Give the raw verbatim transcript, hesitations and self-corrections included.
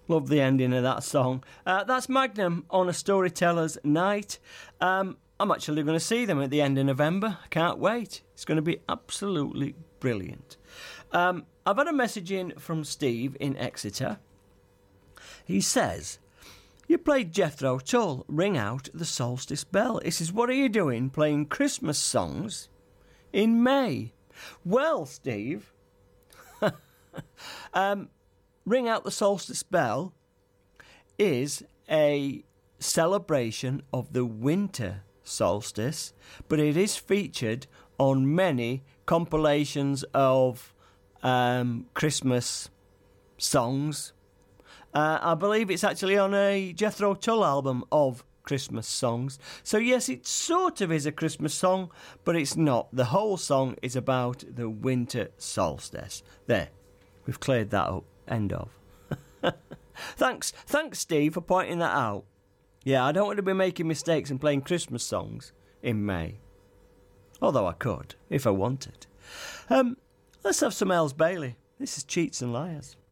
Love the ending of that song. Uh, that's Magnum on A Storyteller's Night. Um, I'm actually going to see them at the end of November. I can't wait. It's going to be absolutely brilliant. Um, I've had a message in from Steve in Exeter. He says, you played Jethro Tull, Ring Out the Solstice Bell. He says, what are you doing playing Christmas songs in May? Well, Steve, um, Ring Out the Solstice Bell is a celebration of the winter solstice, but it is featured on many compilations of um, Christmas songs. Uh, I believe it's actually on a Jethro Tull album of Christmas songs. So yes, it sort of is a Christmas song, but it's not. The whole song is about the winter solstice. There, we've cleared that up. End of. thanks, thanks, Steve, for pointing that out. Yeah, I don't want to be making mistakes and playing Christmas songs in May. Although I could, if I wanted. Um, let's have some Els Bailey. This is Cheats and Liars.